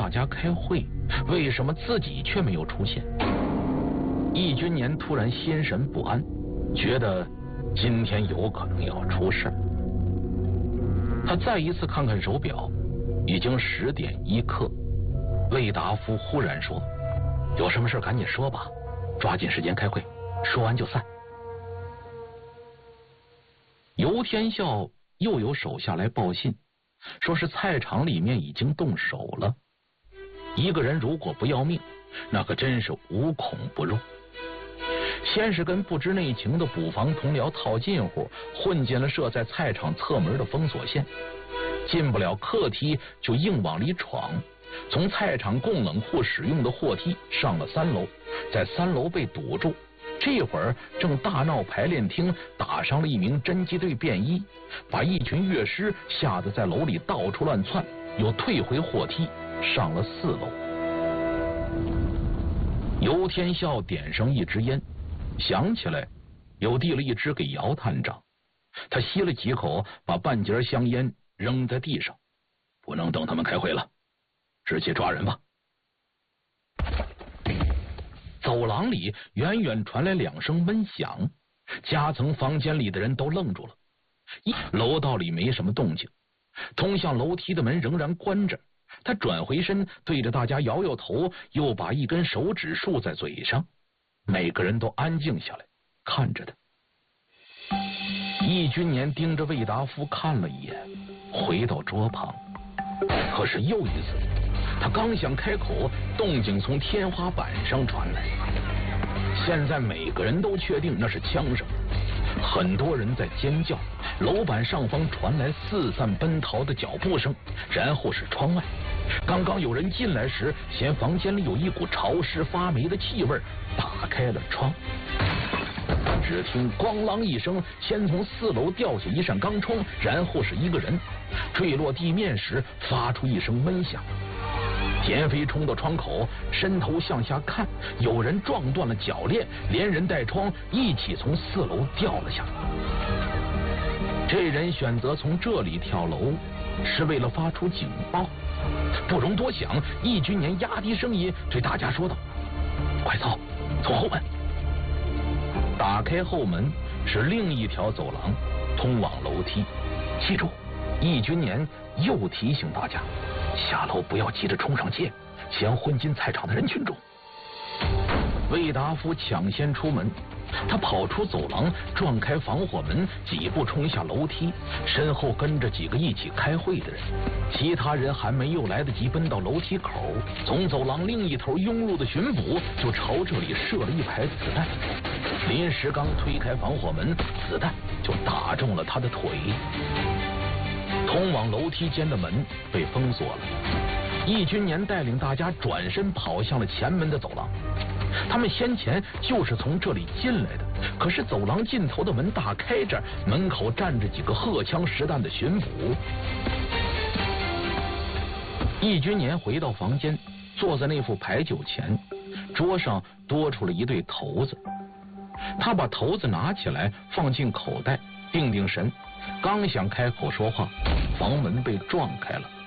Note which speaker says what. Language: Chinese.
Speaker 1: 大家开会，为什么自己却没有出现？易君年突然心神不安，觉得今天有可能要出事。他再一次看看手表，已经10点1刻。魏达夫忽然说：“有什么事赶紧说吧，抓紧时间开会，说完就散。”尤天笑又有手下来报信，说是菜场里面已经动手了。一个人如果不要命，那可真是无孔不入。先是跟不知内情的捕房同僚套近乎，混进了设在菜场侧门的封锁线，进不了客梯就硬往里闯，从菜场供冷户使用的货梯上了3楼，在3楼被堵住。这会儿正大闹排练厅，打伤了一名侦缉队便衣，把一群乐师吓得在楼里到处乱窜，又退回货梯上了4楼。尤天笑点上一支烟，想起来又递了一支给姚探长。他吸了几口，把半截香烟扔在地上。不能等他们开会了，直接抓人吧。走廊里远远传来2声闷响，夹层房间里的人都愣住了。楼道里没什么动静，通向楼梯的门仍然关着。他转回身，对着大家摇摇头，又把一根手指竖在嘴上。每个人都安静下来，看着他。易君年盯着魏达夫看了一眼，回到桌旁。可是又一次，他刚想开口，动静从天花板上传来。现在每个人都确定那是枪声，很多人在尖叫，楼板上方传来四散奔逃的脚步声，然后是窗外。刚刚有人进来时，嫌房间里有一股潮湿发霉的气味，打开了窗。只听咣啷一声，先从4楼掉下一扇钢窗，然后是一个人坠落地面时发出一声闷响。田飞冲到窗口，伸头向下看，有人撞断了铰链，连人带窗一起从4楼掉了下来。这人选择从这里跳楼，是为了发出警报。不容多想，易君年压低声音对大家说道：“快走，从后门。”打开后门是另一条走廊，通往楼梯。记住，易君年又提醒大家，下楼不要急着冲上街，先混进菜场的人群中。魏达夫抢先出门，他跑出走廊，撞开防火门，几步冲下楼梯，身后跟着几个一起开会的人。其他人还没有来得及奔到楼梯口，从走廊另一头涌入的巡捕就朝这里射了一排子弹。临时刚推开防火门，子弹就打中了他的腿。通往楼梯间的门被封锁了，易君年带领大家转身跑向了前门的走廊。他们先前就是从这里进来的，可是走廊尽头的门大开着，门口站着几个荷枪实弹的巡捕。易君年回到房间，坐在那副牌九前，桌上多出了一对骰子。他把骰子拿起来放进口袋，定定神，刚想开口说话，房门被撞开了。